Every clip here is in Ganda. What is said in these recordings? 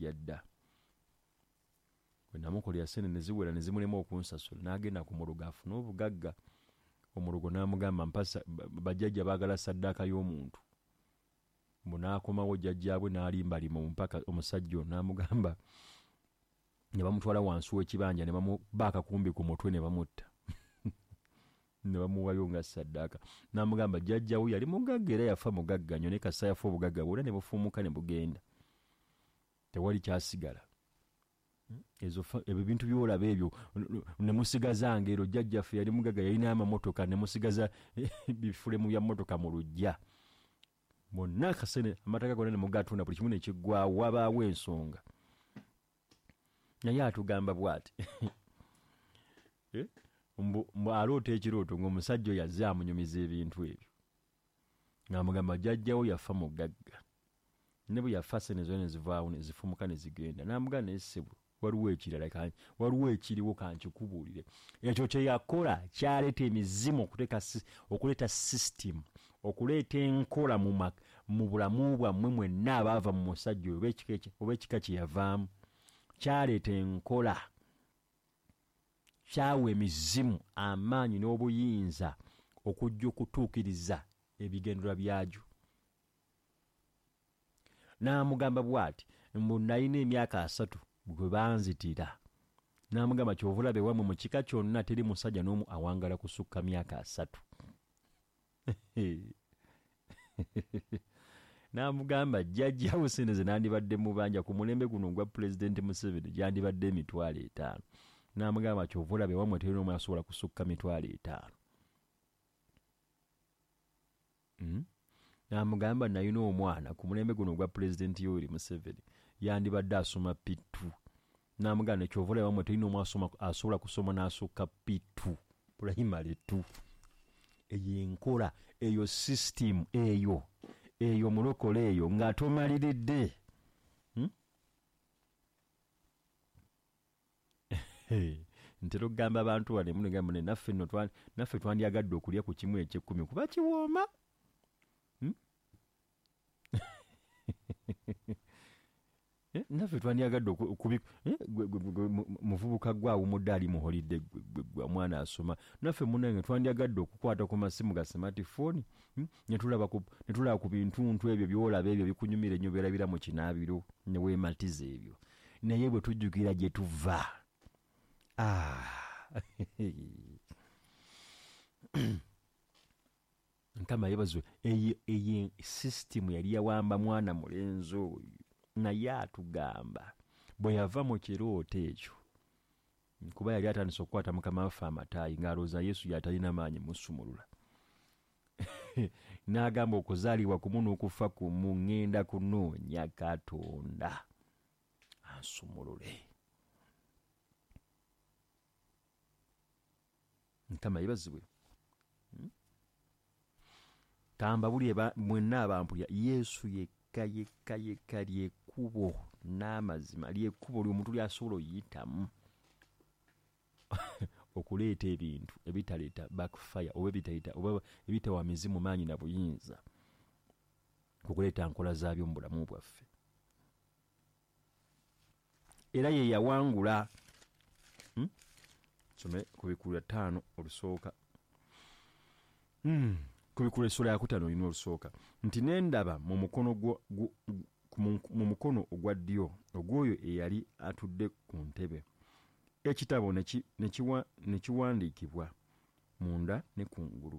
yadda bwe namukolera sente ne ziwera ne zimulema okunsasula n'agenda ku mulogo afuna obugagga. Omulogo n'amugamba mpasa bajjajja baagala saddaaka y'omuntu. Mbu n'akomawo jjajjaabwe n'alimbalima mpaka omusajja ono n'amugamba, ne bamutwala wansi w'ekibanja ne bamuba akakumbi ku mutwe ne bamutta. Ne bamuwayo nga saddaaka. N'amugamba jjajjawo yali mugagga era yafa mugagga nnyo, ne kasa yafa obugagga bwonna ne bufuumuka ne bugenda. Tewali kyasigala. Ebyo bintu byolaba ebyo ne musigaza ngero jjajjaffe yali mugagga yalina amamotoka ne musigaza bifulemu bya motoka mu lujja. Bonna kasene amataka gonna ne mugatunda buli kimu ne kiggwawo wabaawo ensonga. Naye atugamba bw'ati. Mbu aloota ekirooto ng'omusajja oyo azze amunyumiza ebintu ebyo. Ng'amugamba jjajjawo yafa mugagga. Ne bwe yafa sente zonna ne zivaawo ne zifumuka ne zigenda. N'amugamba naye ssebo waliwo ekirala waliwo ekiriwo kankikubuulire. Ekyo kye yakola kyaleeta emizimu okuleeta system, okuleeta enkola mu bulamu bwammwe mwenna abaava mu musajja oba ekika kye yavaamu. Kyaleeta enkola, kyawa emizimu amaanyi n'obuyinza okujja okutuukiriza ebigendera byagyo. N'amugamba bw'ati, mbu nalina emyaka 3 bwe banzitira. N'amugamba kyovulabe wamwe mu kika kyonna teri musajja n'omu awangala kusukka myaka 3. N'amugamba jjajjawo sente ze nandibadde mubanja ku mulembe guno gwa Pulezidenti Museveni gyandibadde emitwalo 5. N'amugamba kyovulabe wamwe teri n'omu asobola kusukka mitwalo 5. N'amugamba nalina omwana ku mulembe guno gwa Pulezidenti Yoweri Museveni yandibadde asoma P2. N'amugamba nekyovulabe wamwe teri n'omu asobola kusoma n'asukka P2 primary 2. Eyo enkola, eyo system, eyo mulokole eyo ng'atomaliridde. Ntera okugamba abantu wano emu negamba naffe twandyagadde okulya ku kimu eky'ekkumi kuba kiwooma. Naffe twandyagadde muvubuka gwawumudde ali mu holide gwa mwana asoma. Naffe munange twandyagadde okukwata ku masimu ga smartphone ne tulaba ku bintuntu ebyo byolaba ebyo bikunyumira ennyo beerabira mu kinaabiro ne weematiza ebyo. Naye bwe tujjukira gye tuva, Nkama yebazwe eyo system yali yawamba mwana mulenzi oyo. Naye atugamba bwe yava mu kirooto ekyo, kuba yali atandise okukwata mukama waffe amataayi ng'alowooza Yesu yatalina maanyi musumulula. N'agamba okuzaalibwa kumu n'okufa kumu ŋŋenda kunoonya Katonda ansumulule. Nkama yebazibwe. Kamba buli mwenna abampulira Yesu yekka lyekkubo n'amazima, lyekkubo ly'omuntu lyasobola oyitamu okuleeta ebintu ebitaleeta backfire oba ebitawa mizimu maanyi na buyinza okuleeta nkola zaabyo mu bulamu bwaffe. Era ye yawangula. Some ku Bikulu 5 olusooka. Ku Bikulu essula ya 5 olina olusooka nti nendaba mu mukono ogwa ddyo ogw'oyo eyali atudde ku ntebe ekitabo ne kiwandiikibwa munda ne kungulu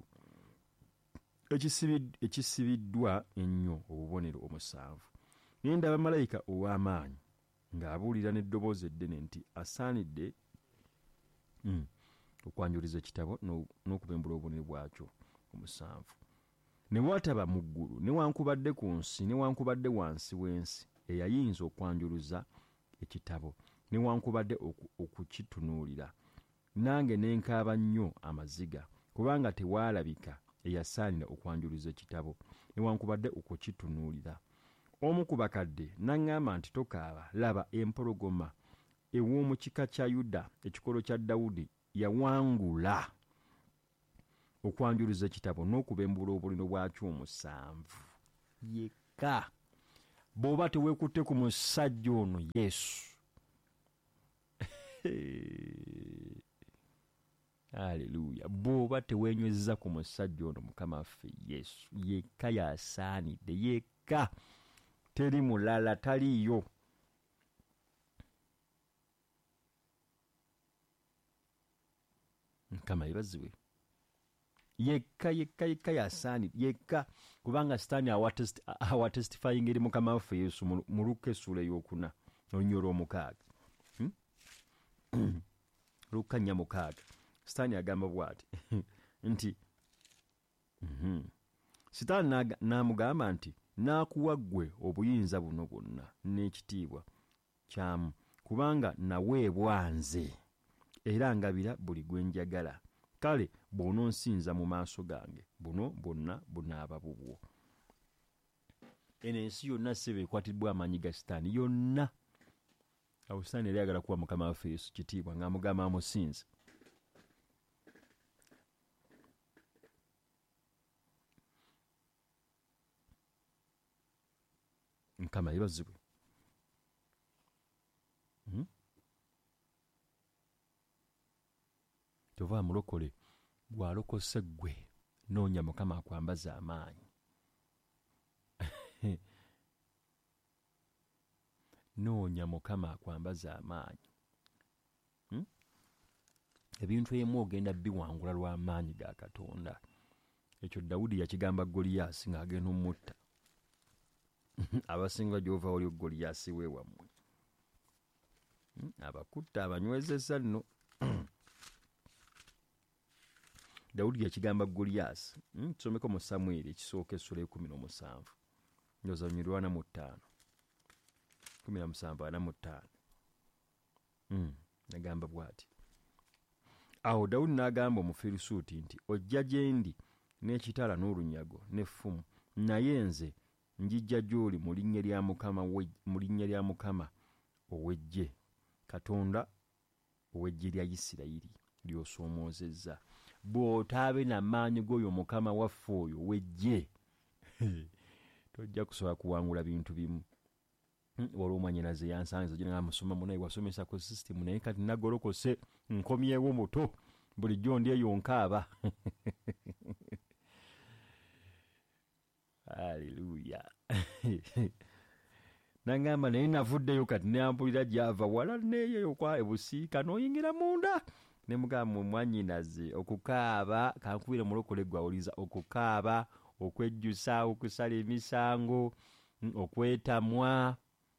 ekisibiddwa ennyo obubonero 7. Nendaba malayika ow'amaanyi ng'abuulira n'eddoboozi eddene nti asaanidde okwanjuluza ekitabo n'okubembula obubonero bwakyo 7. Ne wataba mu ggulu newankubadde ku nsi newankubadde wansi w'ensi eyayinza okwanjuluza ekitabo newankubadde okukitunuulira. Nange nenkaaba nnyo amaziga kubanga tewaalabika eyasaanira okwanjuluza ekitabo newankubadde okukitunuulira. Omu ku bakadde n'aŋŋamba nti tokaaba, laba empologoma ew'omu kika kya Yuda ekikolo kya Dawudi yawangula okwanjuluza ekitabo n'okubembula obulino bwakyo 7 yekka. bw'oba teweekutte ku musajja ono Yesu. Haleluya. Bw'oba teweenywezza ku musajja ono Mukama waffe Yesu, yekka y'asaanidde, yekka, teri mulala, taliiyo. Mukama yeebazibwe. Yekka y'asaanidde, yekka, kubanga Sitaani awatestifying eri Mukama waffe Yesu mu Luka essula ey'okuna olunywa olw'omukaaga. Luka 4:6. Sitaani agamba bw'ati nti Sitaani n'amugamba nti naakuwa ggwe obuyinza buno bwonna n'ekitiibwa kyamu, kubanga naweebwa nze, era ngabira buli gwe njagala. Kale bw'ononsinza mu maaso gange, buno bwonna bunaaba bubwo. Eno ensi yonna ssebe ekwatiddwa amaanyi ga Sitaani yonna. Awo Sitaani yali ayagala kuwa Mukama waffe Yesu kitiibwa ng'amugamba amusinze. Mukama yeebazibwe. Tova mulokole, bw'alokose ggwe noonya Mukama akwambaza amaanyi. Noonya Mukama akwambaza amaanyi. Ebintu ebimu ogenda biwangula lw'amaanyi ga Katonda. Ekyo Dawudi yakigamba Goliyaasi ng'agenda omutta. Abasinga gy'ova oli Goliyaasi we wammwe. Abakutta abanywezezza nno. Dawudi yakigamba Goliyaasi. Tusomeko mu Samwiri ekisooka essula 17. Ndowooza 45. 17:45. Nagamba bw'ati. Awo Dawudi n'agamba Omufirisuuti nti, ojja gye ndi n'ekitala n'olunyago n'effumu, naye nze njijja gy'oli mu linnya lya Mukama ow'eggye, Katonda ow'eggye lya Isirayiri ly'osoomoozezza. Bw'otaabe n'amaanyi g'oyo Mukama waffe oyo ow'eggye, tojja kusobola kuwangula bintu bimu. Waliwo omwanyinaze yansanze gye ng'amusoma munaye wasomesa ku sisitimu, naye kati nagolokose nkomyewo muto, bulijjo ndi eyo nkaaba. Haleluya. Nangamba naye navuddeyo kati neampulira gy'ava wala neeyo kwa ebusiika n'oyingira munda. Ne mugamba omwanyinaze okukaaba, kankubire mulokole gwawuliza, okukaaba, okwejjusa, okusala emisango, okwetamwa,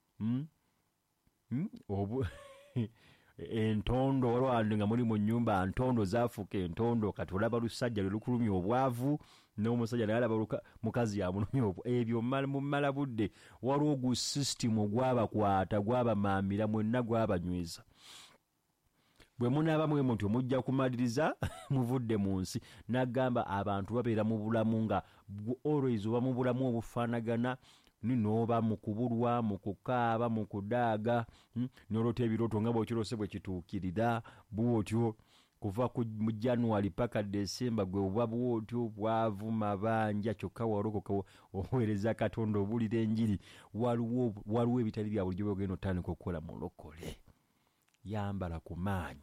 entondo, waliwo nga muli mu nnyumba ntondo zaafuuka entondo, kati olaba lusajja lwe lukulumya obwavu, n'omusajja naye alaba mukazi yamulumya obwavu. Ebyo mumala budde, waliwo gu sisitimu ogwabakwata gwabamaamira, mwenna gwabanyweza. Bwe munaaba mwe mutyo mujja kumaliriza muvudde mu nsi. N'agamba abantu babeera mu bulamu nga always oba mu bulamu obufaanagana, n'oba mu kubulwa, mu kukaaba, mu kudaaga, n'olota ebirooto nga bw'okirose bwe kituukirira, bw'otyo kuva mu January paka December gwe oba bw'otyo, bwavu mabanja, kyokka walokoka oweereza Katonda, obuulira enjiri. Waliwo ebitali bya bulijjo by'ogenda otandika okukola mulokole. Yambala ku maanyi.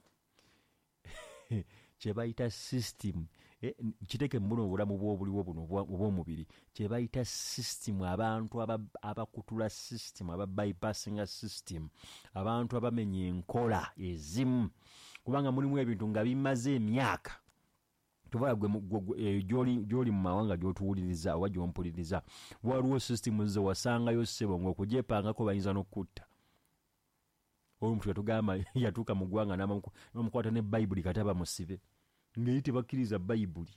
Kye bayita system, kiteke muno obulamu bw'obuliwo buno obw'omubiri, kye bayita system, abantu abakutula system, ababypassinga system, abantu abamenya enkola ezimu, kubanga mulimu ebintu nga bimaze emyaka. Tuvala gy'oli mu mawanga gy'otuwuliriza oba gy'ompuliriza, waliwo system ze wasangayo ssebo ng'okugyepangako bayinza n'okutta. Omuntu yatugamba yatuuka mu ggwanga n'amukwata ne Bayibuli kati abamusibe, ng'eri tebakkiriza Bayibuli.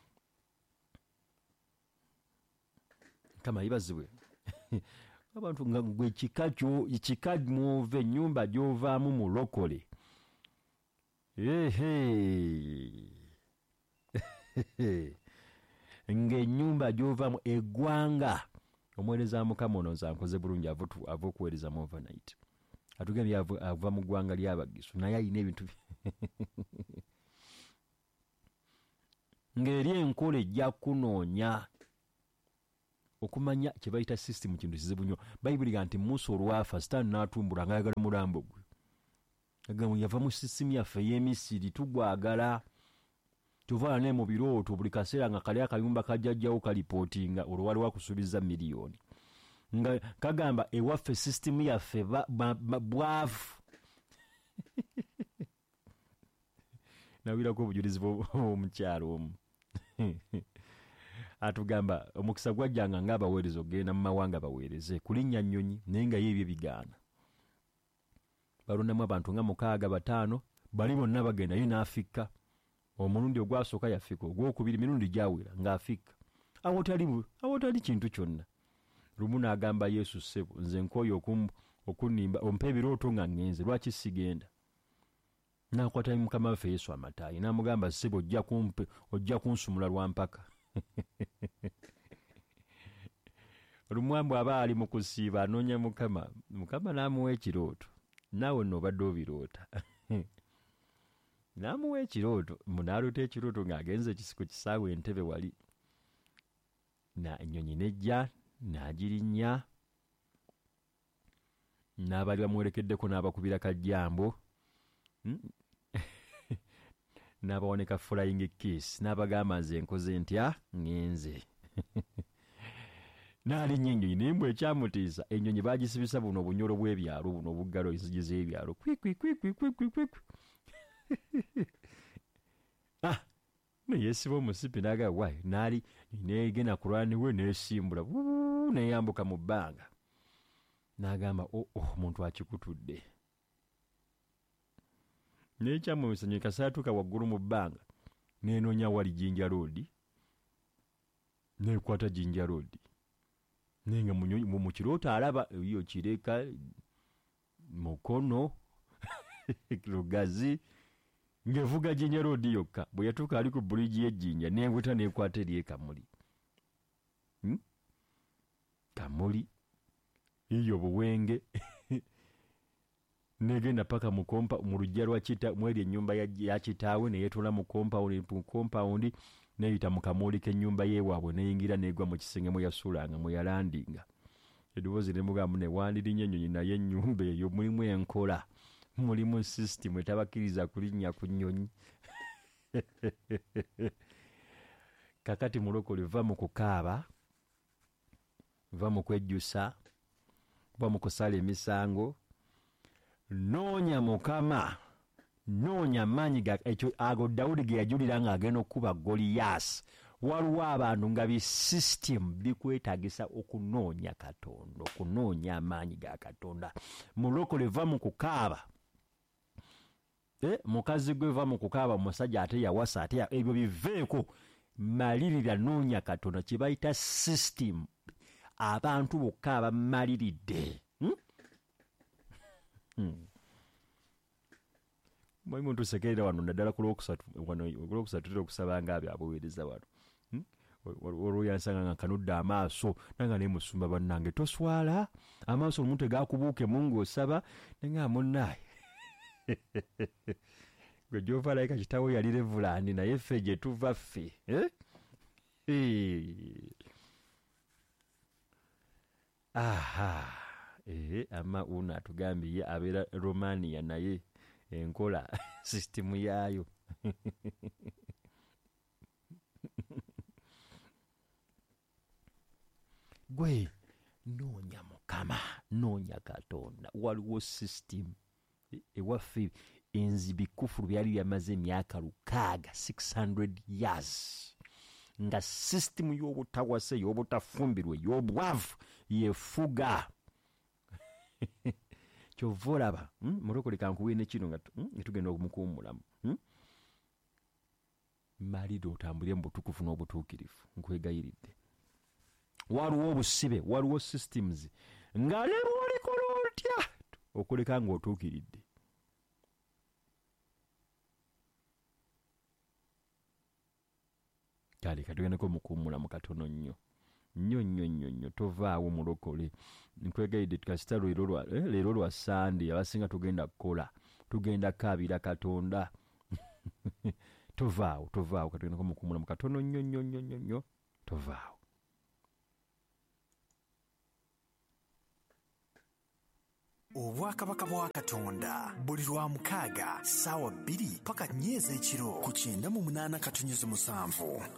Kama yibazibwe. Abantu nga gwe kika mwove, ennyumba gy'ovaamu mulokole. Ng'ennyumba gy'ovaamu eggwanga. Omuweereza Mukama ono nze ankoze bulungi ava okuweereza mu overnight. Atugambye ava mu ggwanga ly'Abagisu, naye alina ebintu ng'eri enkola ejja kunoonya. okumanya kye bayita system kintu kizibu nnyo. Bayibuli ga nti Musa olwafa Sitaani n'atumbula ng'ayagala mulambo gwe. Agamba yava mu system yaffe y'Emisiri tugwagala. Tuvaala ne mu birooto buli kaseera nga kali akayumba kajjajjawo kalipootinga olwo waliwo akusuubiza miliyoni. Nga kagamba ewaffe system yaffe bwavu. Nawirako obujulizi bw'omukyalo omu. Atugamba omukisa gwajjanga ng'abaweereza ogenda mu mawanga baweereze kulinnya nnyonyi naye nga y'ebyo bigaana. Balondamu abantu nga 6-5 bali bonna bagendayo n'afika. Omulundi ogwasooka yafika, ogwokubiri mirundi gyawera ng'afika. Awotali kintu kyonna. Lumu n'agamba Yesu, ssebo nze nkooye okunnimba ompe ebirooto nga ngenze, lwaki sigenda? N'akwata Mukama waffe Yesu amataayi n'amugamba, ssebo ojja kunsumula lwa mpaka. Olumwambu aba ali mu kusiiba anoonya Mukama n'amuwa ekirooto. Naawe nno obadde obiroota. N'amuwa ekirooto, n'aloota ekirooto ng'agenze ekisiko kisaawe entebe wali. Ennyonyi n'ejja n'agirinnya, n'abali bamuwerekeddeko n'abakubira kajjambo, n'abawoneka flying kiss, n'abagamba nze nkoze ntya ngenze. N'alinnya ennyonyi naye mbu ekyamutiisa ennyonyi baagisibisa buno obunyolo bw'ebyalo buno obuggalo enzigi z'ebyalo kwikwi. Neyeesiba omusipi n'aga wayi n'ali neegenda ku lwani we neesimbula neyambuka mu bbanga. N'agamba omuntu akikutudde. N'ekyamwesa ennyonyi kasaatuuka waggulu mu bbanga neenoonya wali Jinja Road, neekwata Jinja Road. Naye nga mu kirooto alaba yo Kireka, Mukono, Lugazi, ng'evuga Jinja Road yokka. Bwe yatuuka ali ku buliji y'Ejjinja n'enguta n'ekwata eri Kamuli. Kamuli iyo buwenge n'egenda paka mu luggya lwa mweri ennyumba ya kitaawe neyeetula mu compound n'eyita mu kamooli k'ennyumba y'ewaabwe n'eyingira n'egwa mu kisenge mwe yasuulanga mwe yalandinga. Eddoboozi ne mugamba newandirinnya ennyonyi naye ennyumba eyo mulimu enkola, mulimu system etabakkiriza kulinnya ku nnyonyi. Kakati mulokole, va mu kukaaba, va mu kwejjusa, va mu kusala emisango, noonya Mukama, noonya amaanyi ekyo ago Dawudi ge yajulira ng'agenda okukuba Goliyaasi. Waliwo abantu nga bisystem bikwetagisa okunoonya Katonda, okunoonya amaanyi ga Katonda. Mulokole, va mu kukaaba. Mukazi gwe va mu kukaaba, omusajja ate yawasa, ate ebyo biveeko. Malirira, noonya Katonda, kye bayita system. Abantu bokka abamaliridde. Mwe tusekerera wano naddala ku lwokusatu tutera okusaba nga abyabuweereza wano. Olwo yansanga nga nkanudde amaaso nanga naye musumba bannange toswala amaaso omuntu tegakubuuke mungu osaba nenga munnaye. Gwe gyova alayika kitaawe yali Revulandi naye ffe gye tuva ffe. Ama una atugambye abeera Romania naye enkola system yaayo. Gwe noonya Mukama, noonya Katonda. Waliwo system ewaffe enzibikufulu byali byamaze emyaka 600 years nga system y'obutawase y'obutafumbirwe y'obwavu yefuga. Kyova olaba mulokole kankuwe ne kino nga tugenda okumukuumulamu. Malira otambulire mu butukufu n'obutuukirivu nkwegayiridde. Waliwo obusibe, waliwo systems nga ne bw'olikola otya okuleka ng'otuukiridde. Kale katugendeko mukuumulamu katono nnyo nnyo tovaawo mulokole. Nkwegayidde kasita leero lwa Sande abasinga tugenda kukola, tugenda kaabira Katonda. Tovaawo katugendeko mukuumulamu katono nnyo tovaawo. Obwakabaka bwa Katonda buli lwa mukaaga ssaawa 2 paka 4 ez'ekiro ku 98.7.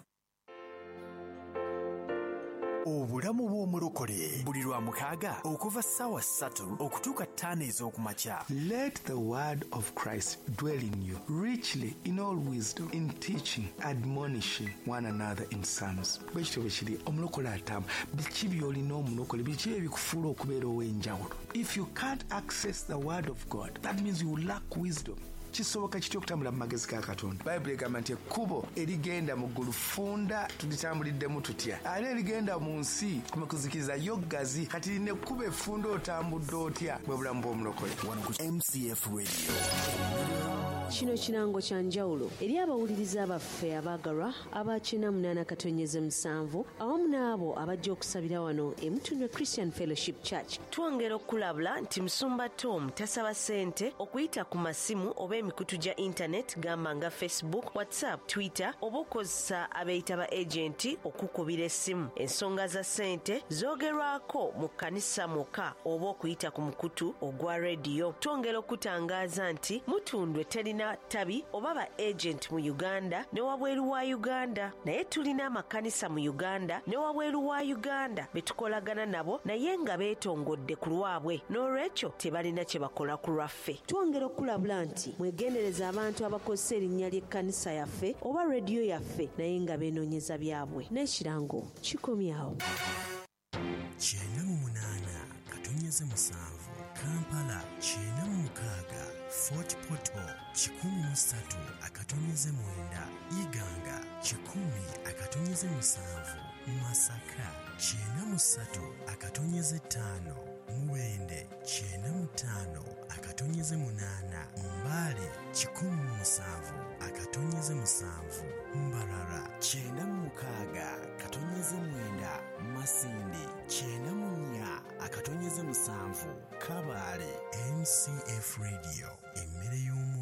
Obulamu bw'omulokole buli lwa mukaaga okuva ssaawa 3 okutuuka 5 ez'okumakya. Let the word of Christ dwell in you, richly in all wisdom, in teaching, admonishing one another in psalms. Bwekityo kiri omulokole atamu biki by'olina omulokole biki ebikufuula okubeera ow'enjawulo. If you can't access the word of God, that means you lack wisdom. Kisoboka kityo okutambula mu magezi ga Katonda. Bayibuli egamba nti ekkubo erigenda mu ggulu funda tulitambuliddemu tutya. Ate erigenda mu nsi kumekuzikiriza yo ggazi kati lina ekkubo effunda otambudde otya bwe bulamu bw'omulokole. Wano ku MCF Radio. Kino kirango kya njawulo eri abawuliriza abaffe abaagalwa abakina 8.7 awamu n'abo abajja okusabira wano Mutundwe Christian Fellowship Church. Twongera okulabula nti Musumba Tom tasaba ssente okuyita ku masimu oba emikutu gya internet gamba nga Facebook, WhatsApp, Twitter oba okozesa abeeyita ba agenti okukubira essimu. Ensonga za ssente zoogerwako mu kkanisa mokka oba okuyita ku mukutu ogwa rediyo. Twongera okutangaaza nti Mutundwe terina tabi oba ba agent mu Uganda ne wabweru wa Uganda, naye tulina amakanisa mu Uganda ne wabweru wa Uganda betukolagana nabo naye nga beetongodde ku lwabwe, n'olwekyo tebalina kye bakola ku lwaffe. Twongera okulabula nti mwegendereza abantu abakozesa erinnya ly'ekkanisa yaffe oba rediyo yaffe naye nga beenoonyeza byabwe. N'ekirango kikomyawo. 98.7 Kampala 96 Fort Portal 13.9 Iganga 10.7 Masaka 93.5 Muwende 95.8 Mbale 17.7 Mbarara 96.9 Masindi 94.7 Kabale. MCF Radio emmere y'omu